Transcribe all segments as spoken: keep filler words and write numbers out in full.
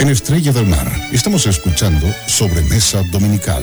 En Estrella del Mar estamos escuchando Sobremesa Dominical.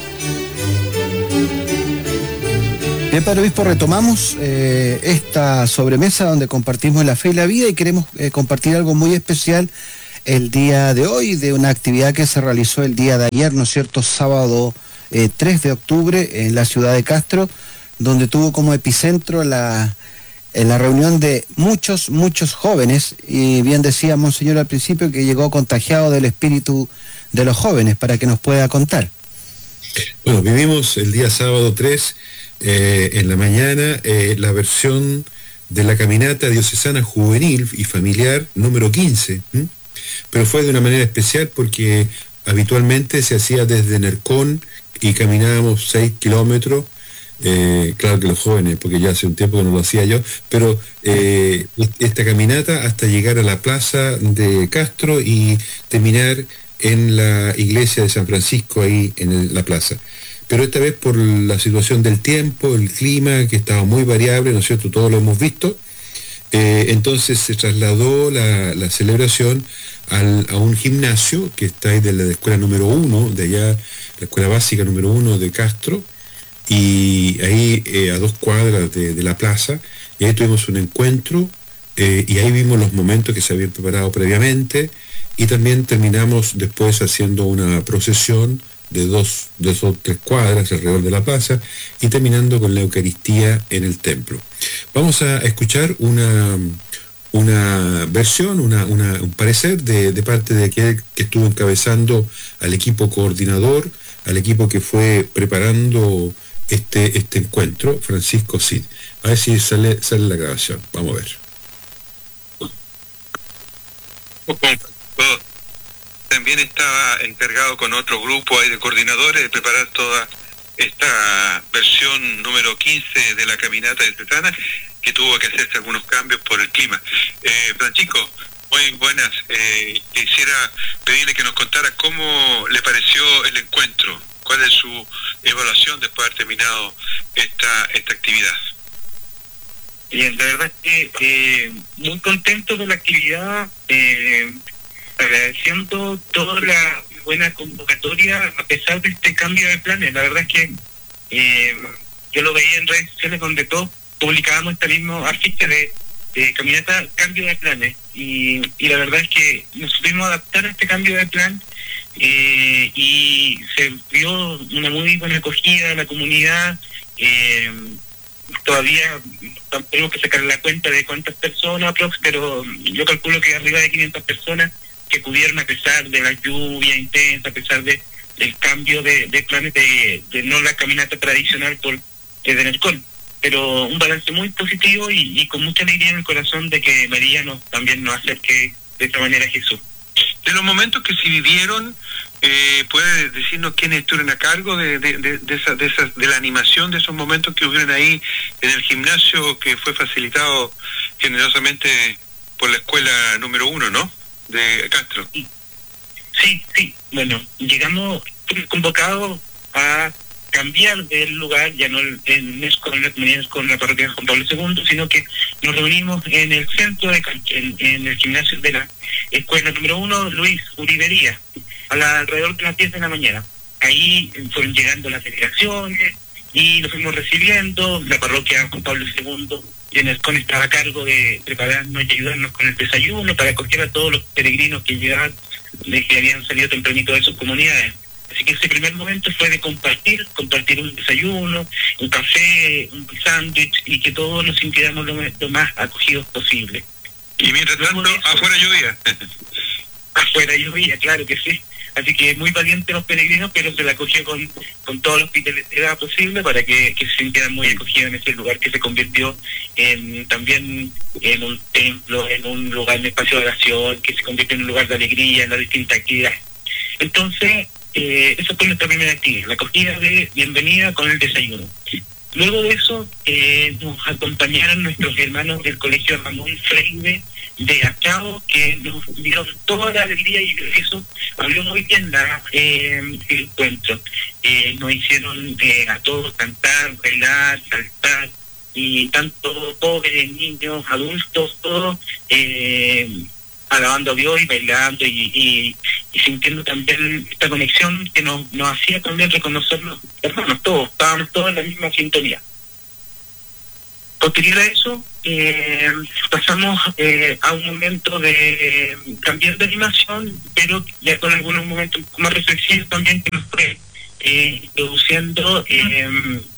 Bien, Padre Obispo, retomamos eh, esta sobremesa donde compartimos la fe y la vida y queremos eh, compartir algo muy especial el día de hoy, de una actividad que se realizó el día de ayer, ¿no es cierto?, sábado eh, tres de octubre en la ciudad de Castro, donde tuvo como epicentro la, en la reunión de muchos, muchos jóvenes, y bien decía Monseñor al principio que llegó contagiado del espíritu de los jóvenes, para que nos pueda contar. Bueno, vivimos el día sábado tres, eh, en la mañana, eh, la versión de la caminata diocesana juvenil y familiar número quince, ¿m? Pero fue de una manera especial porque habitualmente se hacía desde Nercón y caminábamos seis kilómetros, eh, claro que los jóvenes, porque ya hace un tiempo que no lo hacía yo, pero eh, esta caminata hasta llegar a la plaza de Castro y terminar en la iglesia de San Francisco, ahí en el, la plaza. Pero esta vez por la situación del tiempo, el clima, que estaba muy variable, ¿no es cierto?, todos lo hemos visto, eh, entonces se trasladó la, la celebración al, a un gimnasio que está ahí de la escuela número uno, de allá, la escuela básica número uno de Castro, y ahí eh, a dos cuadras de, de la plaza, y ahí tuvimos un encuentro, eh, y ahí vimos los momentos que se habían preparado previamente, y también terminamos después haciendo una procesión de dos, dos o tres cuadras alrededor de la plaza y terminando con la Eucaristía en el templo. Vamos a escuchar una, una versión, una, una, un parecer de, de parte de aquel que estuvo encabezando al equipo coordinador, al equipo que fue preparando este, este encuentro, Francisco Cid. A ver si sale, sale la grabación. Vamos a ver. También estaba encargado con otro grupo ahí de coordinadores de preparar toda esta versión número quince de la caminata diocesana, que tuvo que hacerse algunos cambios por el clima. Eh, Francisco, muy buenas. Eh, quisiera pedirle que nos contara cómo le pareció el encuentro, cuál es su evaluación después de haber terminado esta, esta actividad. Bien, la verdad es que eh, muy contento de la actividad, eh, agradeciendo toda la buena convocatoria a pesar de este cambio de planes. La verdad es que eh, yo lo veía en redes sociales donde todos publicábamos este mismo afiche de, de caminata, cambio de planes, y, y la verdad es que nos supimos adaptar a este cambio de plan, eh, y se dio una muy buena acogida a la comunidad. eh, Todavía tenemos que sacar la cuenta de cuántas personas, pero yo calculo que arriba de quinientas personas que pudieron, a pesar de la lluvia intensa, a pesar de del cambio de, de planes de, de no la caminata tradicional por eh, de Nercón. Pero un balance muy positivo y, y con mucha alegría en el corazón de que María nos, también nos acerque de esta manera a Jesús. De los momentos que se vivieron, eh, ¿puede decirnos quiénes estuvieron a cargo de, de, de, de, esa, de, esa, de la animación de esos momentos que hubieron ahí en el gimnasio, que fue facilitado generosamente por la escuela número uno, ¿no?, de Castro? Sí, sí. Bueno, llegamos convocados a cambiar del lugar, ya no en, en, con, la, con la parroquia de Juan Pablo segundo, sino que nos reunimos en el centro, de en, en el gimnasio de la escuela número uno, Luis Uribería, a la, alrededor de las diez de la mañana. Ahí fueron llegando las delegaciones y nos fuimos recibiendo. La parroquia Juan Pablo segundo y en el CON estaba a cargo de prepararnos y ayudarnos con el desayuno para acoger a todos los peregrinos que llegaban, de que habían salido tempranito de sus comunidades. Así que ese primer momento fue de compartir, compartir un desayuno, un café, un sándwich, y que todos nos sintiéramos lo, lo más acogidos posible. Y mientras tanto, eso, afuera llovía. Afuera llovía, claro que sí. Así que muy valientes los peregrinos, pero se la acogió con, con toda la hospitalidad posible para que, que se sintieran muy acogidos en ese lugar que se convirtió en también en un templo, en un lugar de espacio de oración, que se convirtió en un lugar de alegría, en las distintas actividades. Entonces, eh, eso fue nuestra primera actividad, la acogida de bienvenida con el desayuno. Luego de eso, eh, nos acompañaron nuestros hermanos del Colegio Ramón Freire de Achao, que nos dieron toda la alegría, y eso habló muy bien la, eh, el encuentro. Eh, nos hicieron eh, a todos cantar, bailar, saltar, y tanto pobres, niños, adultos, todos eh, alabando a Dios y bailando y, y, y sintiendo también esta conexión que nos, nos hacía también reconocernos hermanos todos, estábamos todos en la misma sintonía. Posterior a eso, eh, pasamos eh, a un momento de cambiar de animación, pero ya con algunos momentos más reflexivos también que nos fue eh, introduciendo eh,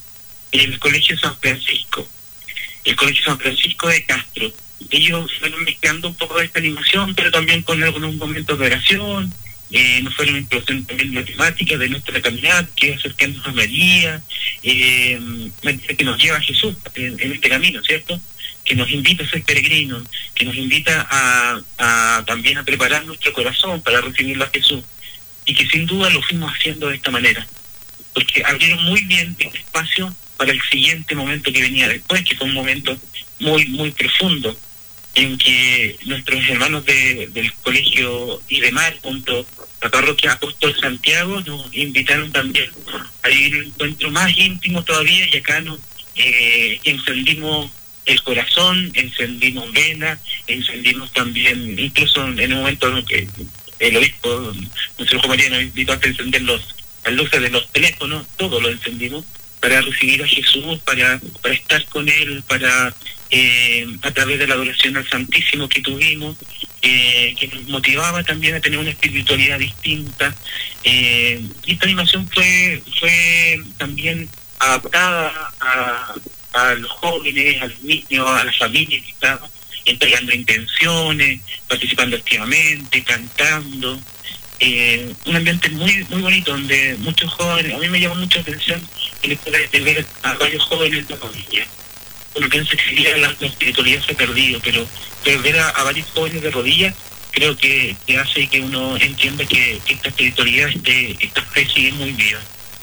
el Colegio San Francisco, el Colegio San Francisco de Castro. Ellos fueron mezclando un poco de esta animación, pero también con algunos momentos de oración. Eh, nos fueron introduciendo también la temática de nuestra caminata, que es acercarnos a María, eh, que nos lleva a Jesús en, en este camino, ¿cierto? Que nos invita a ser peregrinos, que nos invita a, a también a preparar nuestro corazón para recibirlo a Jesús, y que sin duda lo fuimos haciendo de esta manera, porque abrieron muy bien este espacio para el siguiente momento que venía después, que fue un momento muy, muy profundo, en que nuestros hermanos de, del Colegio Idemar, junto a la Parroquia Apóstol Santiago, nos invitaron también a ir un encuentro más íntimo todavía, y acá nos eh, encendimos el corazón, encendimos velas, encendimos también, incluso en un momento en que el obispo, nuestro Juan María, nos invitó a encender los, las luces de los teléfonos, todo lo encendimos, para recibir a Jesús, para, para estar con Él, para eh, a través de la adoración al Santísimo que tuvimos, eh, que nos motivaba también a tener una espiritualidad distinta. Eh, y esta animación fue, fue también adaptada a, a los jóvenes, a los niños, a las familias que estaban entregando intenciones, participando activamente, cantando. Eh, un ambiente muy muy bonito donde muchos jóvenes, a mí me llama mucho la atención el hecho de ver a varios jóvenes de la familia. Uno piensa que la, la espiritualidad se ha perdido, pero, pero ver a, a varios jóvenes de rodillas creo que, que hace que uno entienda que, que esta espiritualidad, este, esta fe sigue muy viva.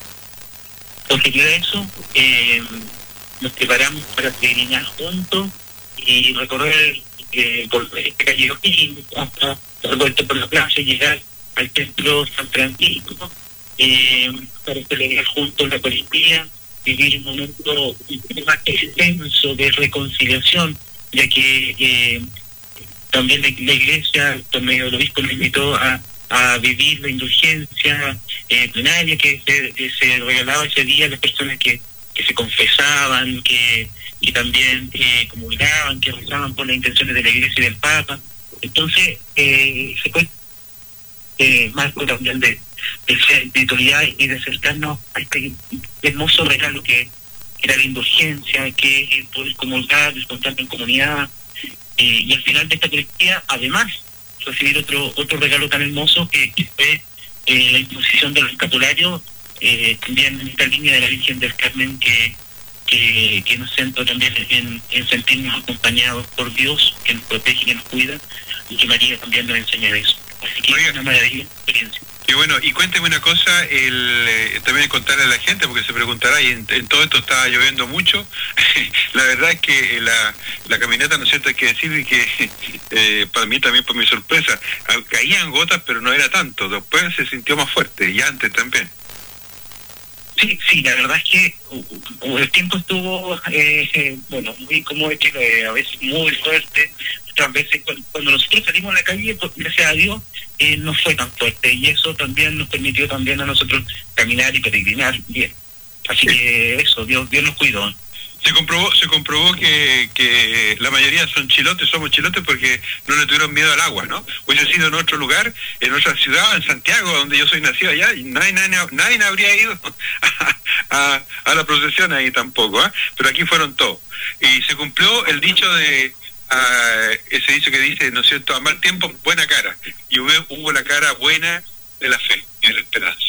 Posterior a eso, eh, nos preparamos para peregrinar juntos y recorrer eh, por este calle O'Higgins hasta dar vuelta por la plaza y llegar al templo San Francisco, eh, para celebrar juntos la Eucaristía, vivir un momento más extenso de reconciliación, ya que eh, también la, la Iglesia, por medio del obispo, nos invitó a, a vivir la indulgencia eh, plenaria que se, que se regalaba ese día a las personas que, que se confesaban, que, que también eh, comulgaban, que rezaban por las intenciones de la Iglesia y del Papa. Entonces, eh, se puede Eh, marco también de, de espiritualidad y de acercarnos a este hermoso regalo que era la indulgencia, que es poder comulgar, descontarnos en comunidad, eh, y al final de esta Eucaristía, además, recibir otro otro regalo tan hermoso que, que fue eh, la imposición del escapulario, eh, también en esta línea de la Virgen del Carmen, que que, que nos centra también en, en sentirnos acompañados por Dios, que nos protege, que nos cuida, y que María también nos enseña eso. Así que es una maravillosa experiencia. Y bueno, y cuénteme una cosa, el, eh, también contarle a la gente, porque se preguntará, y en, en todo esto estaba lloviendo mucho. La verdad es que la, la caminata, ¿no es cierto?, hay que decir que eh, para mí también, por mi sorpresa, caían gotas, pero no era tanto. Después se sintió más fuerte, y antes también. Sí, sí, la verdad es que uh, uh, el tiempo estuvo, eh, eh, bueno, muy como es que eh, a veces muy fuerte. Otras veces cuando, cuando nosotros salimos a la calle, pues, gracias a Dios, eh, no fue tan fuerte, y eso también nos permitió también a nosotros caminar y peregrinar bien. Así que eso, Dios, Dios nos cuidó. Se comprobó, se comprobó que, que la mayoría son chilotes, somos chilotes porque no le tuvieron miedo al agua, ¿no? Hubiese sido en otro lugar, en otra ciudad, en Santiago, donde yo soy nacido allá, y nadie, nadie, nadie habría ido a, a, a la procesión ahí tampoco, ¿eh? Pero aquí fueron todos. Y se cumplió el dicho de, uh, ese dicho que dice, ¿no es cierto?, a mal tiempo, buena cara. Y hubo, hubo la cara buena de la fe y de la esperanza.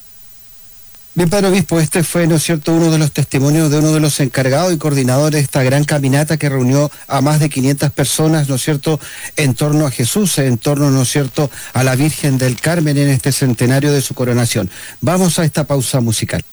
Bien, Padre Obispo, este fue, ¿no es cierto?, uno de los testimonios de uno de los encargados y coordinadores de esta gran caminata que reunió a más de quinientas personas, ¿no es cierto?, en torno a Jesús, en torno, ¿no es cierto?, a la Virgen del Carmen en este centenario de su coronación. Vamos a esta pausa musical.